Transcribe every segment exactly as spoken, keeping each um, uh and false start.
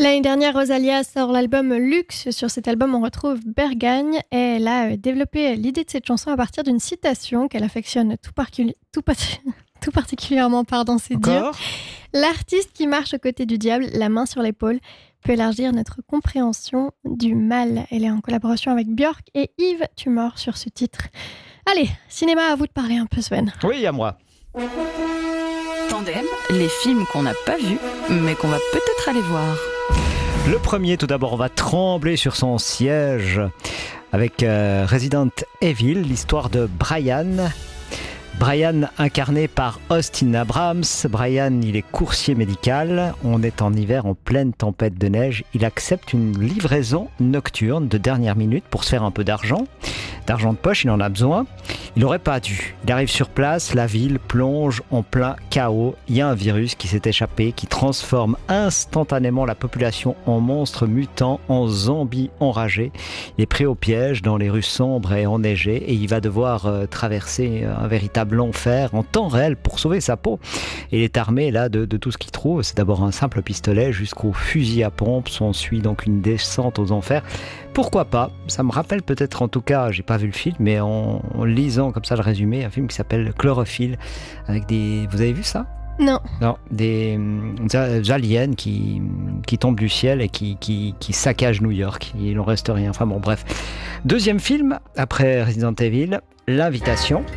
L'année dernière, Rosalia sort l'album Luxe. Sur cet album, on retrouve Bergagne et elle a développé l'idée de cette chanson à partir d'une citation qu'elle affectionne tout, parculi- tout, pa- tout particulièrement. Pardon, c'est dur. L'artiste qui marche aux côtés du diable, la main sur l'épaule, peut élargir notre compréhension du mal. Elle est en collaboration avec Björk et Yves Tumor sur ce titre. Allez, cinéma, à vous de parler un peu, Sven. Oui, à moi. Tandem, les films qu'on n'a pas vus, mais qu'on va peut-être aller voir. Le premier, tout d'abord, on va trembler sur son siège avec euh, Resident Evil, l'histoire de Brian. Brian incarné par Austin Abrams. Brian, il est coursier médical. On est en hiver, en pleine tempête de neige. Il accepte une livraison nocturne de dernière minute pour se faire un peu d'argent. D'argent de poche, il en a besoin. Il n'aurait pas dû. Il arrive sur place, la ville plonge en plein chaos. Il y a un virus qui s'est échappé, qui transforme instantanément la population en monstres mutants, en zombies enragés. Il est pris au piège dans les rues sombres et enneigées et il va devoir euh, traverser un véritable enfer en temps réel pour sauver sa peau. Et il est armé là de, de tout ce qu'il trouve. C'est d'abord un simple pistolet jusqu'au fusil à pompe. S'ensuit donc une descente aux enfers. Pourquoi pas? Ça me rappelle peut-être, en tout cas, j'ai pas vu le film, mais en, en lisant comme ça le résumé, un film qui s'appelle Chlorophylle, avec des... Vous avez vu ça? Non. Non, des, des aliens qui, qui tombent du ciel et qui, qui, qui saccagent New York. Il n'en reste rien. Enfin bon, bref. Deuxième film, après Resident Evil, L'Invitation.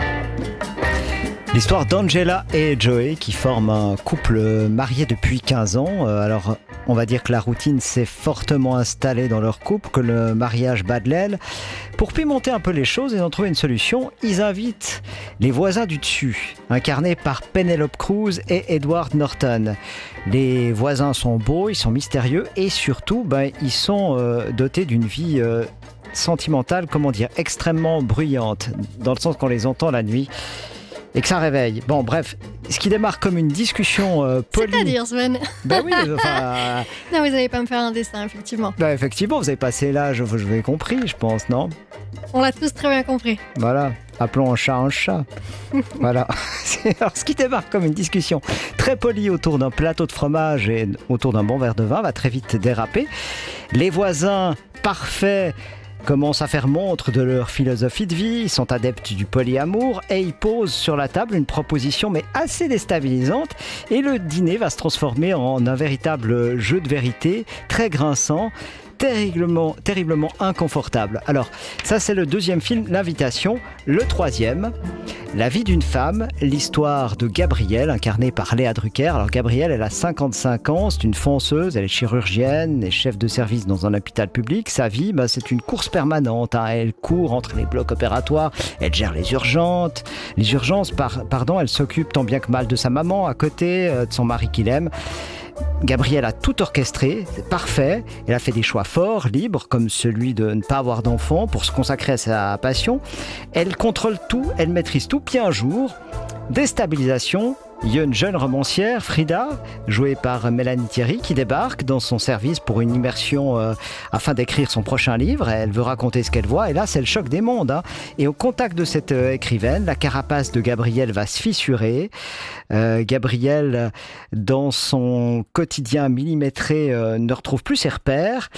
L'histoire d'Angela et Joey qui forment un couple marié depuis quinze ans. Alors, on va dire que la routine s'est fortement installée dans leur couple, que le mariage bat de l'aile. Pour pimenter un peu les choses et en trouver une solution, ils invitent les voisins du dessus, incarnés par Penelope Cruz et Edward Norton. Les voisins sont beaux, ils sont mystérieux et surtout, ben, ils sont euh, dotés d'une vie euh, sentimentale, comment dire, extrêmement bruyante, dans le sens qu'on les entend la nuit. Et que ça réveille. Bon, bref, ce qui démarre comme une discussion euh, polie... C'est-à-dire, Sven. Ben oui, enfin... Non, vous n'allez pas me faire un dessin, effectivement. Ben effectivement, vous avez passé l'âge, je vous ai compris, je pense, non? On l'a tous très bien compris. Voilà, appelons un chat un chat. Voilà. Alors, ce qui démarre comme une discussion très polie autour d'un plateau de fromage et autour d'un bon verre de vin va très vite déraper. Les voisins parfaits commencent à faire montre de leur philosophie de vie, ils sont adeptes du polyamour et ils posent sur la table une proposition mais assez déstabilisante et le dîner va se transformer en un véritable jeu de vérité très grinçant, terriblement, terriblement inconfortable. Alors ça c'est le deuxième film, L'Invitation. Le troisième, La vie d'une femme, l'histoire de Gabrielle incarnée par Léa Drucker. Alors Gabrielle, elle a cinquante-cinq ans, c'est une fonceuse, elle est chirurgienne et chef de service dans un hôpital public. Sa vie, bah, c'est une course permanente, hein. Elle court entre les blocs opératoires, elle gère les urgences, les urgences, par, pardon, elle s'occupe tant bien que mal de sa maman à côté, euh, de son mari qu'il aime. Gabrielle a tout orchestré, c'est parfait. Elle a fait des choix forts, libres, comme celui de ne pas avoir d'enfant pour se consacrer à sa passion. Elle contrôle tout, elle maîtrise tout. Puis un jour, déstabilisation, il y a une jeune romancière, Frida, jouée par Mélanie Thierry, qui débarque dans son service pour une immersion euh, afin d'écrire son prochain livre. Elle veut raconter ce qu'elle voit et là, c'est le choc des mondes, hein. Et au contact de cette euh, écrivaine, la carapace de Gabrielle va se fissurer. Euh, Gabrielle, dans son quotidien millimétré, euh, ne retrouve plus ses repères.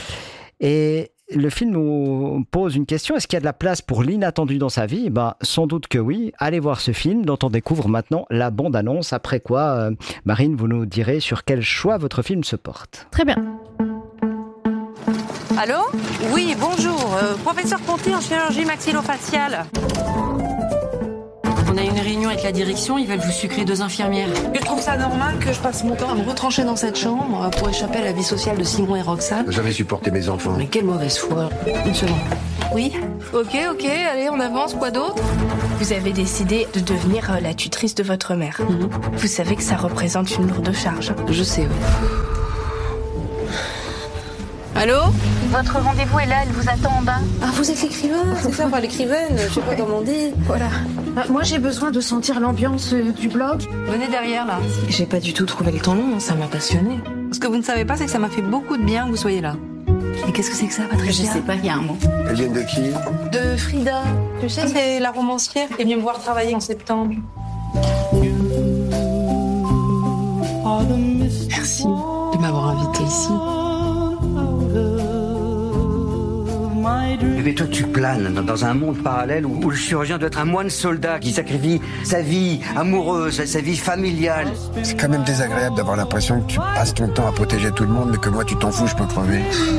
Et le film nous pose une question, est-ce qu'il y a de la place pour l'inattendu dans sa vie? Ben, sans doute que oui. Allez voir ce film dont on découvre maintenant la bande-annonce. Après quoi, euh, Marine, vous nous direz sur quel choix votre film se porte. Très bien. Allô? Oui, bonjour. Euh, professeur Conti en chirurgie maxillofaciale. On a une réunion avec la direction, ils veulent vous sucrer deux infirmières. Je trouve ça normal que je passe mon temps à me retrancher dans cette chambre pour échapper à la vie sociale de Simon et Roxane. Jamais supporté mes enfants. Mais quelle mauvaise foi. Une seconde. Oui? Ok, ok, allez, on avance, quoi d'autre? Vous avez décidé de devenir euh, la tutrice de votre mère. Mm-hmm. Vous savez que ça représente une lourde charge. Je sais, oui. Allô? Votre rendez-vous est là, elle vous attend en bas. Ah, vous êtes l'écrivain? C'est ça, pas l'écrivaine, je sais pas comment on dit. Voilà. Ah, moi, j'ai besoin de sentir l'ambiance euh, du blog. Venez derrière, là. J'ai pas du tout trouvé le temps long, ça m'a passionné. Ce que vous ne savez pas, c'est que ça m'a fait beaucoup de bien que vous soyez là. Et qu'est-ce que c'est que ça, Patricia? Je sais pas, il y a un mot. Elles viennent de qui? De Frida. Tu sais, c'est la romancière qui est venue me voir travailler en septembre. Merci de m'avoir invitée ici. Et toi, tu planes dans, dans un monde parallèle où, où le chirurgien doit être un moine soldat qui sacrifie sa vie amoureuse, sa vie familiale. C'est quand même désagréable d'avoir l'impression que tu passes ton temps à protéger tout le monde, mais que moi, tu t'en fous, je peux crever.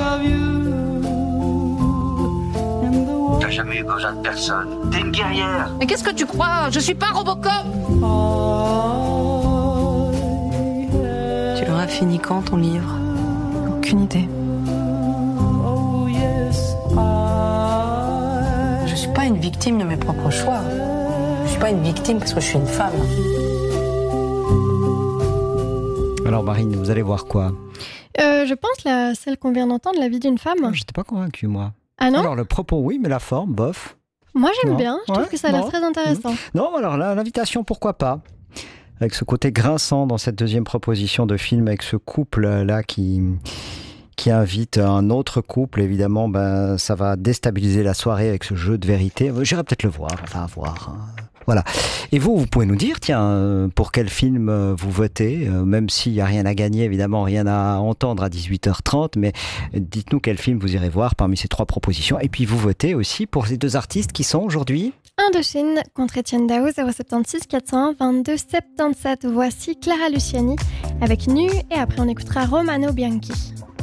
T'as jamais eu besoin de personne. T'es une guerrière. Mais qu'est-ce que tu crois? Je suis pas Robocop. Tu l'auras fini quand, ton livre? Aucune idée. Je suis pas une victime de mes propres choix. Je suis pas une victime parce que je suis une femme. Alors Marine, vous allez voir quoi? Euh, je pense la, celle qu'on vient d'entendre, La vie d'une femme. J'étais pas convaincu, moi. Ah non? Alors le propos, oui, mais la forme, bof. Moi j'aime Non. bien, je trouve Ouais, que ça a l'air non. très intéressant. Mmh. Non, alors là, l'invitation, pourquoi pas? Avec ce côté grinçant dans cette deuxième proposition de film, avec ce couple-là qui, qui invite un autre couple, évidemment, ben, ça va déstabiliser la soirée avec ce jeu de vérité. J'irai peut-être le voir, enfin à voir. Hein. Voilà. Et vous, vous pouvez nous dire, tiens, pour quel film vous votez, même s'il n'y a rien à gagner, évidemment, rien à entendre à dix-huit heures trente, mais dites-nous quel film vous irez voir parmi ces trois propositions. Et puis vous votez aussi pour ces deux artistes qui sont aujourd'hui... Indochine contre Étienne Dao, zéro sept six quatre cent un vingt-deux soixante-dix-sept. Voici Clara Luciani avec Nu et après on écoutera Romano Bianchi.